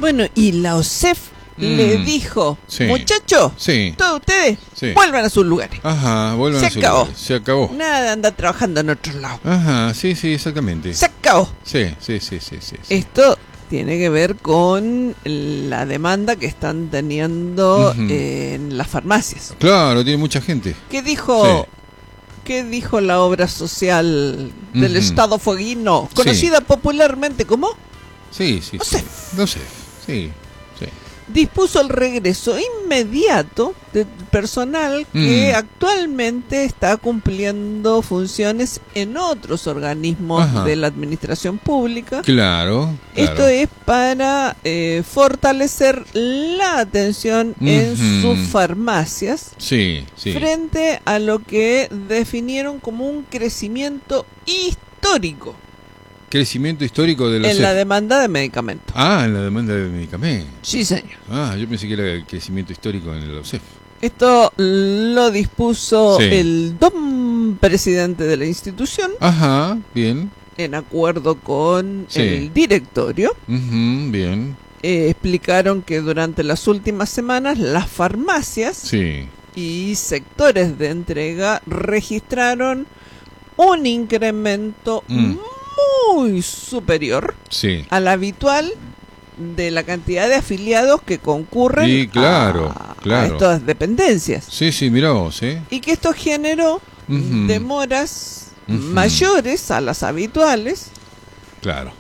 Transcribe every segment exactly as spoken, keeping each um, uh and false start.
Bueno, y la O S E F mm. le dijo, sí. muchachos, sí. todos ustedes, sí. vuelvan a sus lugares. Ajá, vuelvan Se a sus acabó. lugares. Se acabó. Nada de andar trabajando en otro lado. Ajá, sí, sí, exactamente. Se acabó. Sí, sí, sí, sí, sí, sí. Esto tiene que ver con la demanda que están teniendo uh-huh. eh, en las farmacias. Claro, tiene mucha gente. ¿Qué dijo, sí. ¿qué dijo la obra social del uh-huh. Estado Fueguino, conocida sí. popularmente como? Sí, sí, O sí. S E F. O S E F, sí, sí. Dispuso el regreso inmediato del personal que mm. actualmente está cumpliendo funciones en otros organismos Ajá. de la administración pública. Claro. Esto claro. es para eh, fortalecer la atención uh-huh. en sus farmacias sí, sí. frente a lo que definieron como un crecimiento histórico. Crecimiento histórico de la En O S E F. la demanda de medicamentos. Ah, en la demanda de medicamentos. Sí, señor. Ah, yo pensé que era el crecimiento histórico en la O S E F. Esto lo dispuso sí. el don presidente de la institución. Ajá, bien. En acuerdo con sí. el directorio. Uh-huh, bien. Eh, explicaron que durante las últimas semanas las farmacias sí. y sectores de entrega registraron un incremento mm. muy superior sí. al habitual de la cantidad de afiliados que concurren sí, claro, a, claro. a estas dependencias. Sí, sí, mirá vos, ¿eh? Y que esto generó uh-huh. demoras uh-huh. mayores a las habituales. Claro.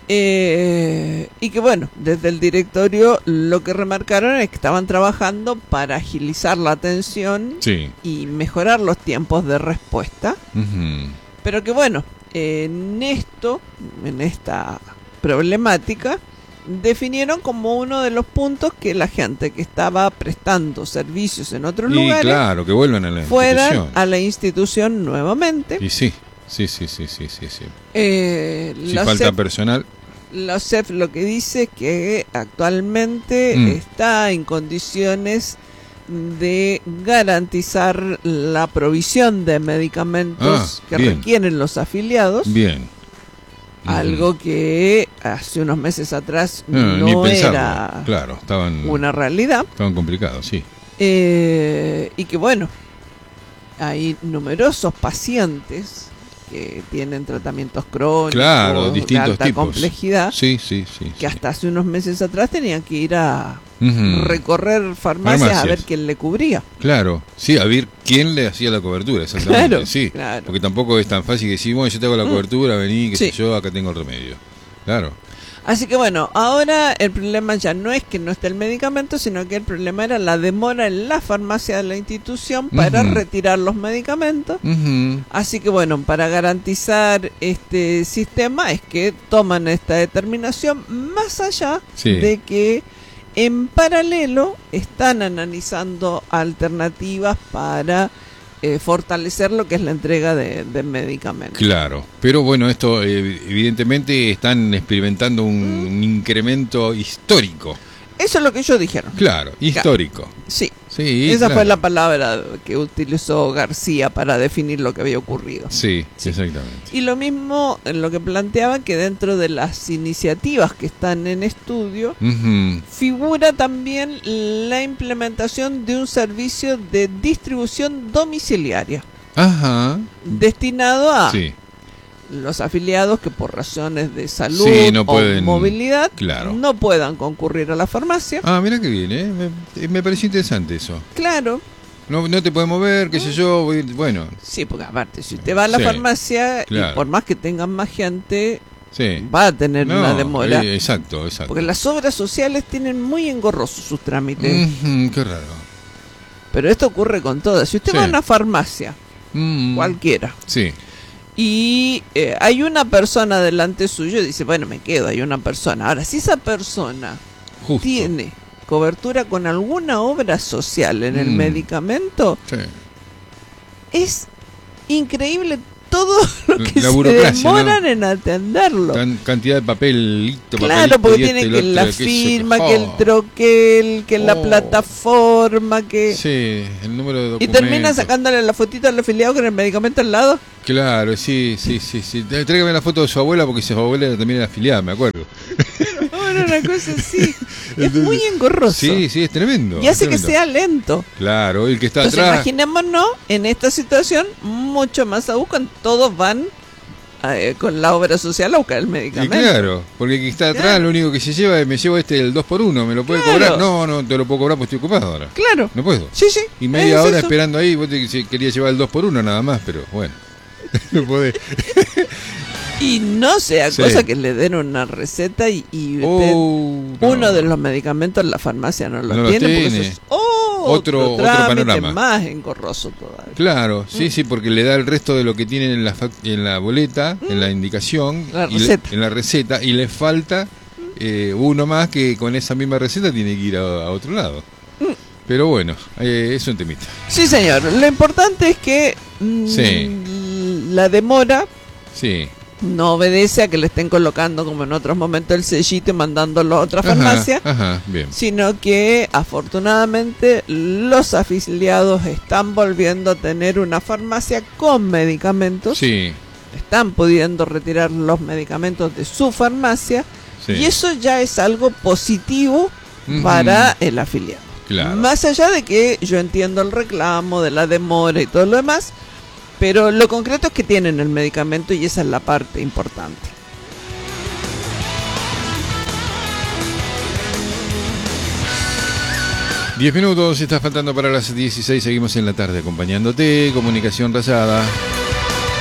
Eh, y que bueno, desde el directorio lo que remarcaron es que estaban trabajando para agilizar la atención sí. y mejorar los tiempos de respuesta. Uh-huh. Pero que bueno, en esto, en esta problemática, definieron como uno de los puntos que la gente que estaba prestando servicios en otros y lugares claro, que vuelvan a la fueran institución. a la institución nuevamente. Y sí, sí, sí, sí, sí, sí. sí. Eh, si falta O S E F, personal. La O S E F lo que dice es que actualmente mm. está en condiciones de garantizar la provisión de medicamentos ah, que bien. requieren los afiliados. Bien. Algo que hace unos meses atrás no, no ni era claro, estaban, una realidad. Estaban complicados, sí. Eh, y que bueno, hay numerosos pacientes que tienen tratamientos crónicos claro, distintos de alta tipos. complejidad, sí, sí, sí, que sí. hasta hace unos meses atrás tenían que ir a uh-huh. recorrer farmacias, farmacias a ver quién le cubría. Claro, sí, a ver quién le hacía la cobertura, exactamente. Claro, sí, claro. Porque tampoco es tan fácil que decir, bueno, yo te hago la cobertura, vení, que sí. sé yo, acá tengo el remedio. Claro. Así que bueno, ahora el problema ya no es que no esté el medicamento, sino que el problema era la demora en la farmacia de la institución para uh-huh. retirar los medicamentos. Uh-huh. Así que bueno, para garantizar este sistema es que toman esta determinación, más allá sí. de que en paralelo están analizando alternativas para Eh, fortalecer lo que es la entrega de, de medicamentos. Claro, pero bueno, esto eh, evidentemente están experimentando un, mm. un incremento histórico. Eso es lo que ellos dijeron. Claro, histórico. Sí, sí esa claro. fue la palabra que utilizó García para definir lo que había ocurrido. Sí, sí, exactamente. Y lo mismo en lo que planteaban, que dentro de las iniciativas que están en estudio, uh-huh. figura también la implementación de un servicio de distribución domiciliaria. Ajá. Destinado a sí. los afiliados que por razones de salud sí, no pueden, o movilidad claro. no puedan concurrir a la farmacia. Ah, mira qué bien, ¿eh? Me, me pareció interesante eso. Claro. No, no te puedes mover, qué sé yo, bueno. Sí, porque aparte, si usted va a la sí, farmacia, claro. y por más que tengan más gente, sí. va a tener no, una demora. Eh, exacto, exacto. Porque las obras sociales tienen muy engorrosos sus trámites. Mm-hmm, qué raro. Pero esto ocurre con todas. Si usted sí. va a una farmacia, mm-hmm. cualquiera, sí. y eh, hay una persona delante suyo y dice, bueno, me quedo, hay una persona. Ahora, si esa persona Justo. tiene cobertura con alguna obra social en mm. el medicamento, sí. es increíble todo lo que la se demoran, ¿no?, en atenderlo. Can, cantidad de papelito, claro, papelito, porque y tiene este, que otro, la que firma, eso, que el oh. troquel, que oh. la plataforma, que... Sí, el número de documentos. Y termina sacándole la fotito al afiliado con el medicamento al lado. Claro, sí, sí, sí, sí. Tráigame la foto de su abuela porque su abuela también era afiliada, me acuerdo. No, no, una cosa así. Es muy engorroso. Sí, sí, es tremendo. Y hace es tremendo. que sea lento. Claro, el que está Entonces, atrás. imaginémonos en esta situación, mucho más aún cuando todos van eh, con la obra social a buscar el Y medicamento. claro, porque el que está atrás Claro. lo único que se lleva es, me llevo este el dos por uno, ¿me lo puede Claro. cobrar? No, no te lo puedo cobrar porque estoy ocupado ahora. Claro. No puedo. Sí, sí. Y media es hora eso. esperando ahí, vos te si querías llevar el dos por uno nada más, pero bueno. No podés. Y no sea Sí. cosa que le den una receta y, y usted, Oh, no. uno de los medicamentos en la farmacia no lo No lo tiene, porque tiene. eso es otro, Otro- otro trámite panorama. más engorroso todavía. Claro, sí, sí, porque le da el resto de lo que tienen en la, fac- en la boleta, en la indicación, La y le- receta. en la receta, y le falta eh, uno más que con esa misma receta tiene que ir a, a otro lado. Pero bueno, eh, es un temita. Sí, señor. Lo importante es que mm, Sí. la demora Sí. no obedece a que le estén colocando, como en otros momentos, el sellito y mandándolo a otra Ajá, farmacia, Ajá, bien. sino que afortunadamente los afiliados están volviendo a tener una farmacia con medicamentos, Sí, están pudiendo retirar los medicamentos de su farmacia, sí. y eso ya es algo positivo Ujú. para el afiliado. Claro. Más allá de que yo entiendo el reclamo de la demora y todo lo demás, pero lo concreto es que tienen el medicamento y esa es la parte importante. Diez minutos, está faltando para las dieciséis, seguimos en la tarde acompañándote, Comunicación Rayada.